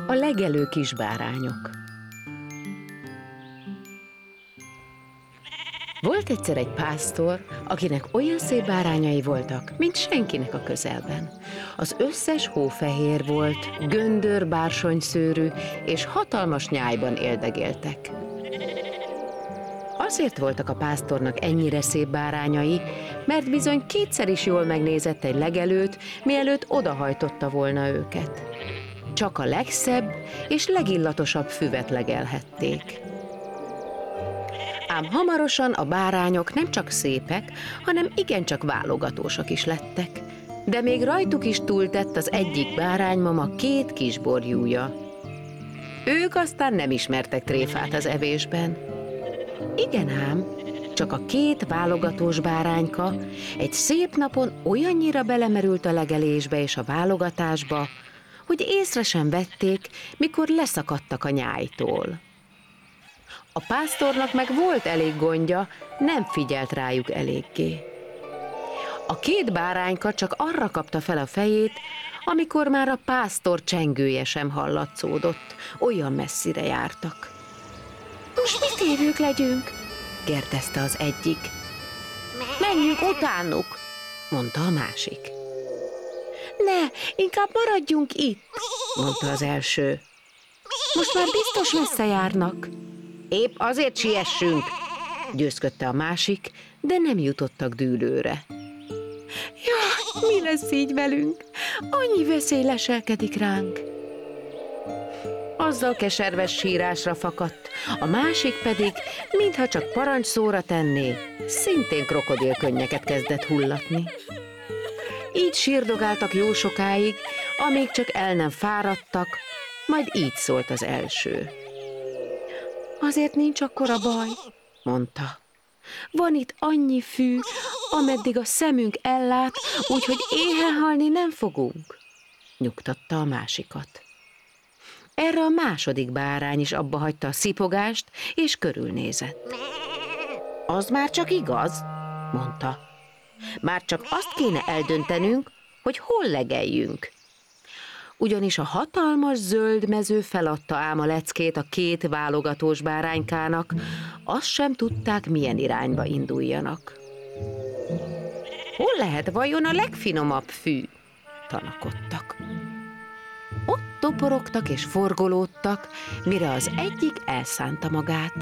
A legelő kis bárányok. Volt egyszer egy pásztor, akinek olyan szép bárányai voltak, mint senkinek a közelben. Az összes hófehér volt, göndör bársonyszőrű, és hatalmas nyájban éldegéltek. Azért voltak a pásztornak ennyire szép bárányai, mert bizony kétszer is jól megnézett egy legelőt, mielőtt odahajtotta volna őket. Csak a legszebb és legillatosabb füvet legelhették. Ám hamarosan a bárányok nem csak szépek, hanem igencsak válogatósak is lettek. De még rajtuk is túltett az egyik báránymama 2 kisborjúja. Ők aztán nem ismertek tréfát az evésben. Igen ám, csak a 2 válogatós bárányka egy szép napon olyannyira belemerült a legelésbe és a válogatásba, hogy észre sem vették, mikor leszakadtak a nyájtól. A pásztornak meg volt elég gondja, nem figyelt rájuk eléggé. A 2 bárányka csak arra kapta fel a fejét, amikor már a pásztor csengője sem hallatszódott, olyan messzire jártak. Most mit évők legyünk? kérdezte az egyik. Menjünk utánuk, mondta a másik. Ne, inkább maradjunk itt, mondta az első. Most már biztos messze járnak. Épp azért siessünk, győzködte a másik, de nem jutottak dűlőre. Jaj, mi lesz így velünk? Annyi veszély leselkedik ránk. Azzal keserves sírásra fakadt, a másik pedig, mintha csak parancsszóra tenné, szintén krokodilkönnyeket kezdett hullatni. Így sírdogáltak jó sokáig, amíg csak el nem fáradtak, majd így szólt az első. Azért nincs akkora baj, mondta. Van itt annyi fű, ameddig a szemünk ellát, úgyhogy éhen halni nem fogunk, nyugtatta a másikat. Erre a második bárány is abbahagyta a szipogást, és körülnézett. Az már csak igaz, mondta. Már csak azt kéne eldöntenünk, hogy hol legeljünk. Ugyanis a hatalmas zöld mező feladta ám a leckét a 2 válogatós báránykának, azt sem tudták, milyen irányba induljanak. Hol lehet vajon a legfinomabb fű? Tanakodtak. Ott toporogtak és forgolódtak, mire az egyik elszánta magát.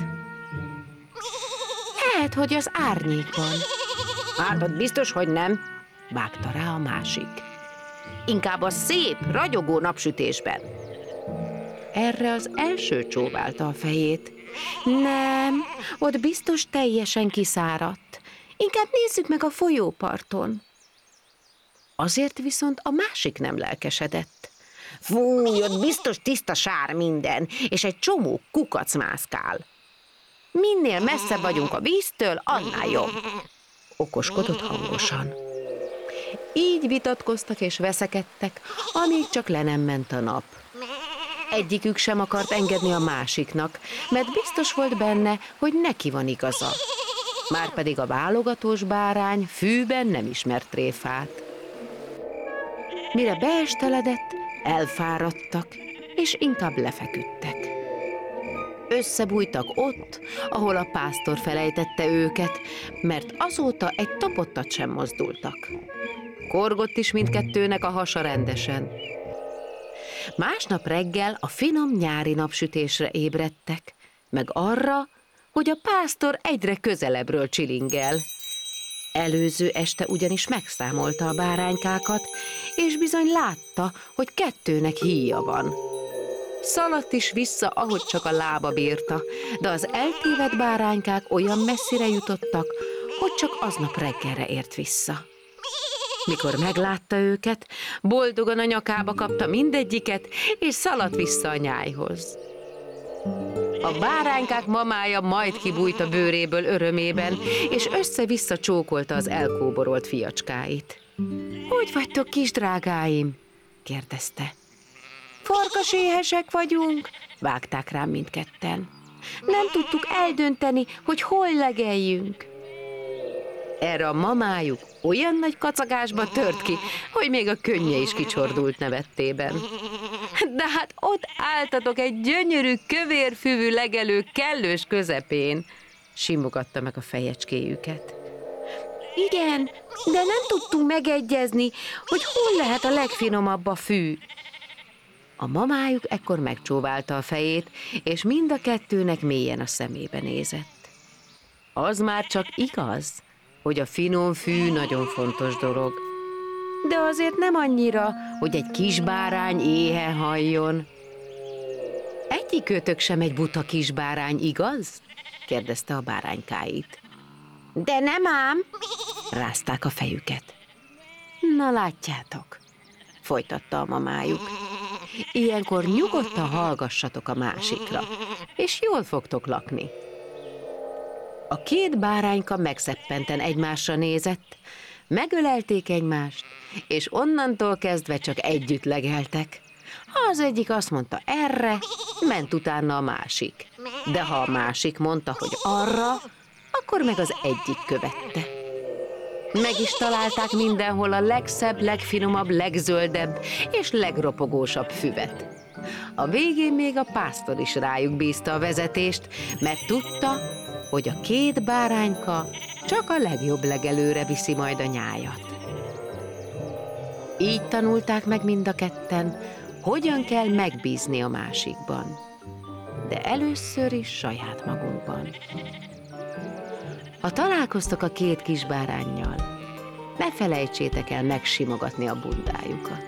Lehet, hogy az árnyékban. Hát biztos, hogy nem, vágta rá a másik. Inkább a szép, ragyogó napsütésben. Erre az első csóválta a fejét. Nem, ott biztos teljesen kiszáradt. Inkább nézzük meg a folyóparton. Azért viszont a másik nem lelkesedett. Fúj, ott biztos tiszta sár minden, és egy csomó kukac mászkál. Minél messzebb vagyunk a víztől, annál jobb, okoskodott hangosan. Így vitatkoztak és veszekedtek, amíg csak le nem ment a nap. Egyikük sem akart engedni a másiknak, mert biztos volt benne, hogy neki van igaza. Márpedig a válogatós bárány fűben nem ismert tréfát. Mire beesteledett, elfáradtak, és inkább lefeküdtek. Összebújtak ott, ahol a pásztor felejtette őket, mert azóta egy tapottat sem mozdultak. Korgott is mindkettőnek a hasa rendesen. Másnap reggel a finom nyári napsütésre ébredtek, meg arra, hogy a pásztor egyre közelebbről csilingel. Előző este ugyanis megszámolta a báránykákat, és bizony látta, hogy 2 híja van. Szaladt is vissza, ahogy csak a lába bírta, de az eltévedt báránykák olyan messzire jutottak, hogy csak aznap reggelre ért vissza. Mikor meglátta őket, boldogan a nyakába kapta mindegyiket, és szaladt vissza a nyájhoz. A báránykák mamája majd kibújt a bőréből örömében, és össze-vissza csókolta az elkóborolt fiacskáit. Hogy vagytok, kis drágáim? kérdezte. Farkaséhesek vagyunk, vágták rám mindketten. Nem tudtuk eldönteni, hogy hol legeljünk. Erre a mamájuk olyan nagy kacagásba tört ki, hogy még a könnye is kicsordult nevettében. De hát ott álltatok egy gyönyörű, kövérfűvű legelő kellős közepén, simogatta meg a fejecskéjüket. Igen, de nem tudtunk megegyezni, hogy hol lehet a legfinomabb a fű. A mamájuk ekkor megcsóválta a fejét, és mind a kettőnek mélyen a szemébe nézett. Az már csak igaz, hogy a finom fű nagyon fontos dolog, de azért nem annyira, hogy egy kis bárány éhen halljon. Egyikőtök sem egy buta kis bárány, igaz? Kérdezte a báránykáit. De nem ám, rázták a fejüket. Na látjátok, folytatta a mamájuk. Ilyenkor nyugodtan hallgassatok a másikra, és jól fogtok lakni. A két bárányka megszeppenten egymásra nézett, megölelték egymást, és onnantól kezdve csak együtt legeltek. Ha az egyik azt mondta erre, ment utána a másik. De ha a másik mondta, hogy arra, akkor meg az egyik követte. Meg is találták mindenhol a legszebb, legfinomabb, legzöldebb és legropogósabb füvet. A végén még a pásztor is rájuk bízta a vezetést, mert tudta, hogy a két bárányka csak a legjobb legelőre viszi majd a nyájat. Így tanulták meg mind a ketten, hogyan kell megbízni a másikban, de először is saját magukban. Ha találkoztok a két kis báránnyal, ne felejtsétek el megsimogatni a bundájukat.